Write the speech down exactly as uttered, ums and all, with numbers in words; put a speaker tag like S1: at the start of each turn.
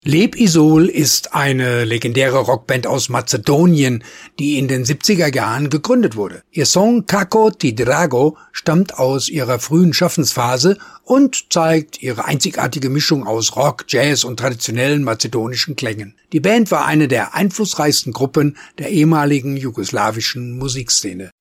S1: Leb Isol ist eine legendäre Rockband aus Mazedonien, die in den siebziger Jahren gegründet wurde. Ihr Song Kako ti Drago stammt aus ihrer frühen Schaffensphase und zeigt ihre einzigartige Mischung aus Rock, Jazz und traditionellen mazedonischen Klängen. Die Band war eine der einflussreichsten Gruppen der ehemaligen jugoslawischen Musikszene.